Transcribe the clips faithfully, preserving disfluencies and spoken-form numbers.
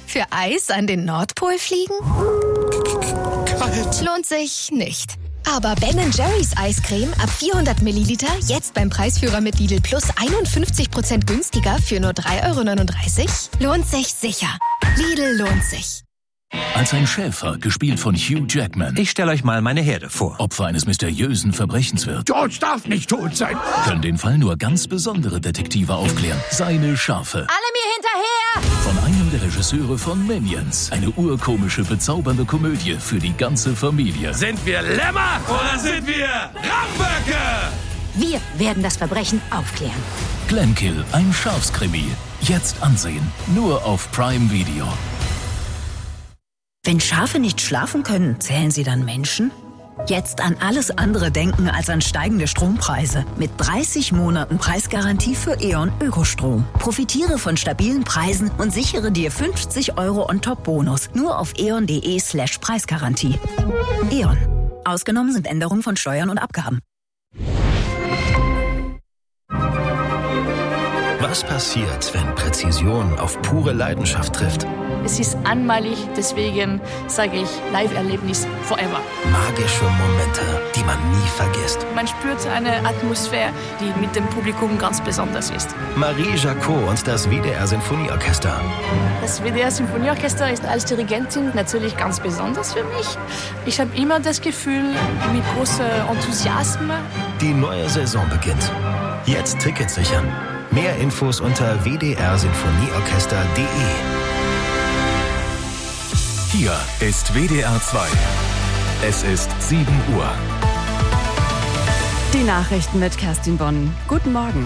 Für Eis an den Nordpol fliegen? Kalt. Lohnt sich nicht. Aber Ben Jerry's Eiscreme ab vierhundert Milliliter jetzt beim Preisführer mit Lidl Plus einundfünfzig Prozent günstiger für nur drei Euro neununddreißig? Lohnt sich sicher. Lidl lohnt sich. Als ein Schäfer, gespielt von Hugh Jackman, Ich stelle euch mal meine Herde vor. Opfer eines mysteriösen Verbrechens wird, George darf nicht tot sein. können den Fall nur ganz besondere Detektive aufklären. Seine Schafe. Alle mir hinterher! Von einem der Regisseure von Minions. Eine urkomische, bezaubernde Komödie für die ganze Familie. Sind wir Lämmer oder sind wir Ramböcke? Wir werden das Verbrechen aufklären. Glenkill, ein Schafskrimi. Jetzt ansehen. Nur auf Prime Video. Wenn Schafe nicht schlafen können, zählen sie dann Menschen? Jetzt an alles andere denken als an steigende Strompreise. Mit dreißig Monaten Preisgarantie für E.ON Ökostrom. Profitiere von stabilen Preisen und sichere dir fünfzig Euro On-Top-Bonus. Nur auf eon.de slash Preisgarantie. E.ON. Ausgenommen sind Änderungen von Steuern und Abgaben. Was passiert, wenn Präzision auf pure Leidenschaft trifft? Es ist einmalig, deswegen sage ich Live-Erlebnis forever. Magische Momente, die man nie vergisst. Man spürt eine Atmosphäre, die mit dem Publikum ganz besonders ist. Marie Jacot und das W D R-Sinfonieorchester. Das W D R-Sinfonieorchester ist als Dirigentin natürlich ganz besonders für mich. Ich habe immer das Gefühl, mit großem Enthusiasmus. Die neue Saison beginnt. Jetzt Tickets sichern. Mehr Infos unter w d r sinfonieorchester punkt d e. Hier ist W D R zwei. Es ist sieben Uhr. Die Nachrichten mit Kerstin Bonn. Guten Morgen.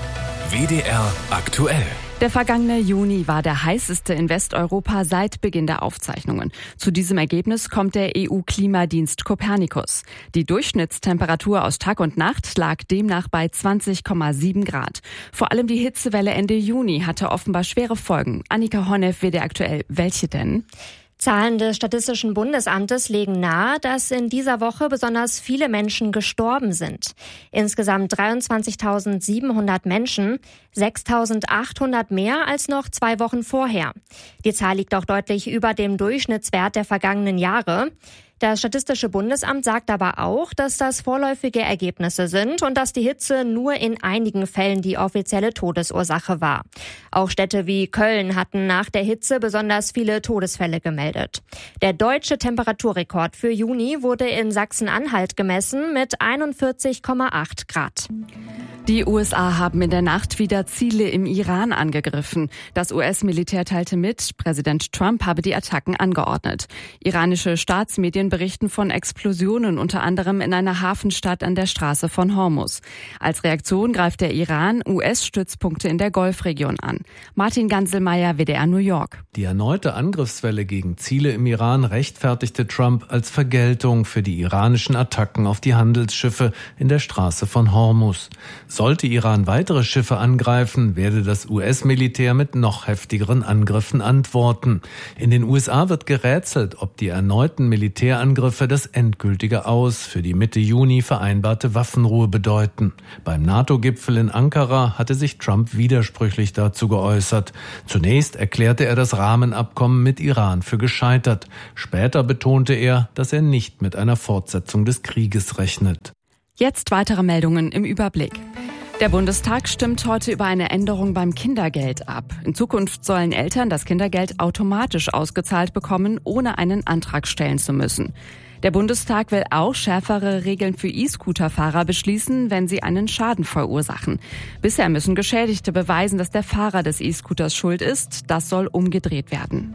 W D R aktuell. Der vergangene Juni war der heißeste in Westeuropa seit Beginn der Aufzeichnungen. Zu diesem Ergebnis kommt der E U-Klimadienst Copernicus. Die Durchschnittstemperatur aus Tag und Nacht lag demnach bei zwanzig Komma sieben Grad. Vor allem die Hitzewelle Ende Juni hatte offenbar schwere Folgen. Annika Horneff, W D R aktuell. Welche denn? Zahlen des Statistischen Bundesamtes legen nahe, dass in dieser Woche besonders viele Menschen gestorben sind. Insgesamt dreiundzwanzigtausendsiebenhundert Menschen, sechstausendachthundert mehr als noch zwei Wochen vorher. Die Zahl liegt auch deutlich über dem Durchschnittswert der vergangenen Jahre. Das Statistische Bundesamt sagt aber auch, dass das vorläufige Ergebnisse sind und dass die Hitze nur in einigen Fällen die offizielle Todesursache war. Auch Städte wie Köln hatten nach der Hitze besonders viele Todesfälle gemeldet. Der deutsche Temperaturrekord für Juni wurde in Sachsen-Anhalt gemessen mit einundvierzig Komma acht Grad. Die U S A haben in der Nacht wieder Ziele im Iran angegriffen. Das U S-Militär teilte mit, Präsident Trump habe die Attacken angeordnet. Iranische Staatsmedien berichten von Explosionen, unter anderem in einer Hafenstadt an der Straße von Hormuz. Als Reaktion greift der Iran U S-Stützpunkte in der Golfregion an. Martin Ganselmeier, W D R New York. Die erneute Angriffswelle gegen Ziele im Iran rechtfertigte Trump als Vergeltung für die iranischen Attacken auf die Handelsschiffe in der Straße von Hormuz. Sollte Iran weitere Schiffe angreifen, werde das U S-Militär mit noch heftigeren Angriffen antworten. In den U S A wird gerätselt, ob die erneuten Militärangriffe das endgültige Aus für die Mitte Juni vereinbarte Waffenruhe bedeuten. Beim NATO-Gipfel in Ankara hatte sich Trump widersprüchlich dazu geäußert. Zunächst erklärte er das Rahmenabkommen mit Iran für gescheitert. Später betonte er, dass er nicht mit einer Fortsetzung des Krieges rechnet. Jetzt weitere Meldungen im Überblick. Der Bundestag stimmt heute über eine Änderung beim Kindergeld ab. In Zukunft sollen Eltern das Kindergeld automatisch ausgezahlt bekommen, ohne einen Antrag stellen zu müssen. Der Bundestag will auch schärfere Regeln für E-Scooter-Fahrer beschließen, wenn sie einen Schaden verursachen. Bisher müssen Geschädigte beweisen, dass der Fahrer des E-Scooters schuld ist. Das soll umgedreht werden.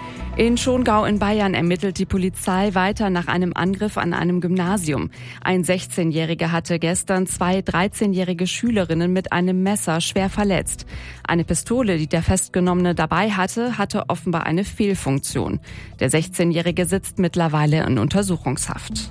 In Schongau in Bayern ermittelt die Polizei weiter nach einem Angriff an einem Gymnasium. Ein sechzehnjähriger hatte gestern zwei dreizehnjährige Schülerinnen mit einem Messer schwer verletzt. Eine Pistole, die der Festgenommene dabei hatte, hatte offenbar eine Fehlfunktion. Der sechzehnjährige sitzt mittlerweile in Untersuchungshaft.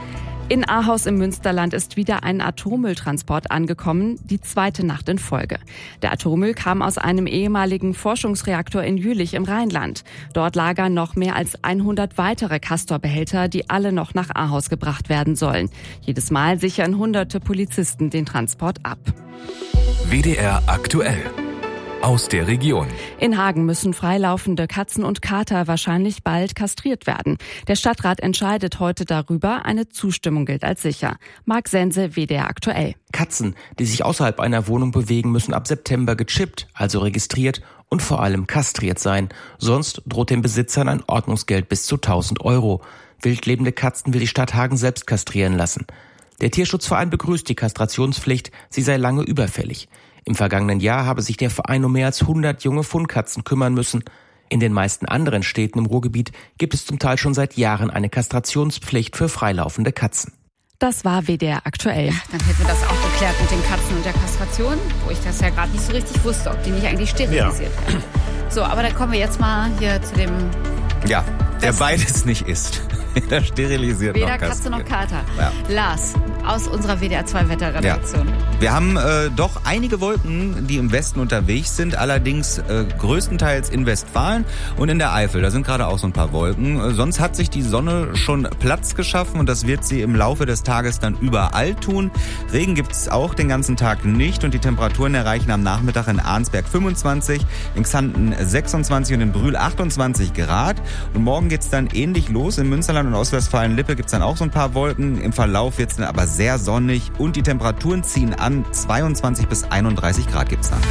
In Ahaus im Münsterland ist wieder ein Atommülltransport angekommen, die zweite Nacht in Folge. Der Atommüll kam aus einem ehemaligen Forschungsreaktor in Jülich im Rheinland. Dort lagern noch mehr als hundert weitere Castor-Behälter, die alle noch nach Ahaus gebracht werden sollen. Jedes Mal sichern hunderte Polizisten den Transport ab. W D R aktuell. aus der Region. In Hagen müssen freilaufende Katzen und Kater wahrscheinlich bald kastriert werden. Der Stadtrat entscheidet heute darüber. Eine Zustimmung gilt als sicher. Marc Sense, W D R aktuell. Katzen, die sich außerhalb einer Wohnung bewegen, müssen ab September gechippt, also registriert und vor allem kastriert sein. Sonst droht den Besitzern ein Ordnungsgeld bis zu tausend Euro. Wildlebende Katzen will die Stadt Hagen selbst kastrieren lassen. Der Tierschutzverein begrüßt die Kastrationspflicht, sie sei lange überfällig. Im vergangenen Jahr habe sich der Verein um mehr als hundert junge Fundkatzen kümmern müssen. In den meisten anderen Städten im Ruhrgebiet gibt es zum Teil schon seit Jahren eine Kastrationspflicht für freilaufende Katzen. Das war W D R aktuell. Dann hätten wir das auch geklärt mit den Katzen und der Kastration, wo ich das ja gerade nicht so richtig wusste, ob die nicht eigentlich sterilisiert ja. werden. So, aber dann kommen wir jetzt mal hier zu dem... Ja, der beides nicht ist. Weder sterilisiert Weder noch Katze noch Kater. Ja. Lars, aus unserer W D R zwei Wetterredaktion. Ja. Wir haben äh, doch einige Wolken, die im Westen unterwegs sind, allerdings äh, größtenteils in Westfalen und in der Eifel. Da sind gerade auch so ein paar Wolken. Äh, sonst hat sich die Sonne schon Platz geschaffen und das wird sie im Laufe des Tages dann überall tun. Regen gibt's auch den ganzen Tag nicht und die Temperaturen erreichen am Nachmittag in Arnsberg fünfundzwanzig, in Xanten sechsundzwanzig und in Brühl achtundzwanzig Grad. Und morgen geht's dann ähnlich los. In Münsterland und Ostwestfalen-Lippe gibt's dann auch so ein paar Wolken. Im Verlauf wird's dann aber sehr sonnig und die Temperaturen ziehen an. zweiundzwanzig bis einunddreißig Grad gibt's dann.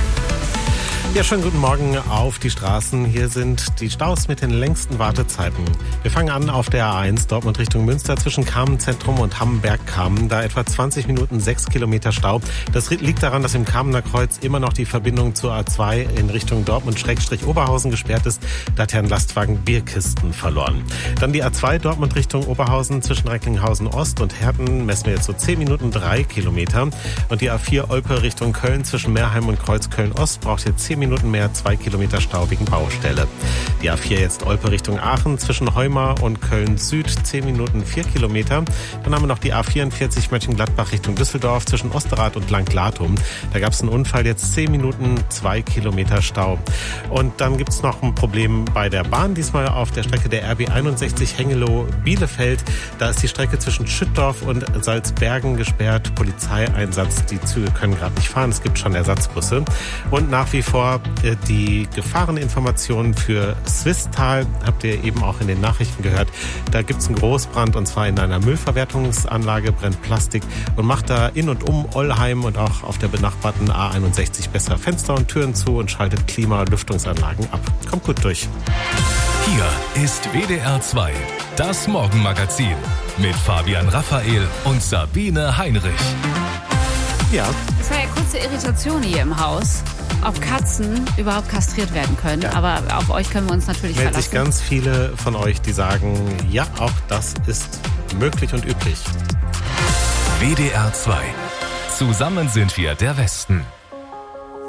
Ja, schönen guten Morgen auf die Straßen. Hier sind die Staus mit den längsten Wartezeiten. Wir fangen an auf der A eins, Dortmund Richtung Münster, zwischen Kamenz-Zentrum und Hamm-Bergkamen. Da etwa zwanzig Minuten, sechs Kilometer Stau. Das liegt daran, dass im Kamener Kreuz immer noch die Verbindung zur A zwei in Richtung Dortmund-Oberhausen gesperrt ist. Da hat ja ein Lastwagen Bierkisten verloren. Dann die A zwei, Dortmund Richtung Oberhausen, zwischen Recklinghausen Ost und Herten messen wir jetzt so zehn Minuten, drei Kilometer. Und die A vier, Olpe Richtung Köln, zwischen Meerheim und Kreuzköln Ost, braucht jetzt zehn Minuten mehr, zwei Kilometer Stau wegen Baustelle. Die A vier jetzt Olpe Richtung Aachen, zwischen Heumar und Köln Süd, zehn Minuten, vier Kilometer. Dann haben wir noch die A vierundvierzig Mönchengladbach Richtung Düsseldorf, zwischen Osterrad und Langlatum. Da gab es einen Unfall, jetzt zehn Minuten, zwei Kilometer Stau. Und dann gibt es noch ein Problem bei der Bahn, diesmal auf der Strecke der R B einundsechzig Hengelo-Bielefeld. Da ist die Strecke zwischen Schüttdorf und Salzbergen gesperrt. Polizeieinsatz, die Züge können gerade nicht fahren, es gibt schon Ersatzbusse. Und nach wie vor die Gefahreninformationen für Swisttal, habt ihr eben auch in den Nachrichten gehört. Da gibt es einen Großbrand und zwar in einer Müllverwertungsanlage, brennt Plastik und macht da in und um Ollheim und auch auf der benachbarten A einundsechzig besser Fenster und Türen zu und schaltet Klima- und Lüftungsanlagen ab. Kommt gut durch. Hier ist W D R zwei, das Morgenmagazin mit Fabian Raphael und Sabine Heinrich. Ja. Es war ja kurze Irritation hier im Haus, ob Katzen überhaupt kastriert werden können. Ja. Aber auf euch können wir uns natürlich verlassen. verlassen. Es sich ganz viele von euch, die sagen, ja, auch das ist möglich und üblich. W D R zwei. Zusammen sind wir der Westen.